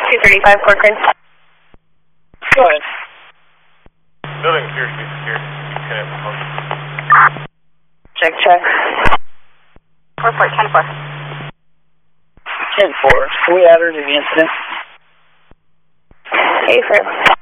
235 Corcoran. Go ahead. Building appears to be secured. Check, check. 4-4, 10-4. 10-4. Can we add her to the incident? Hey, for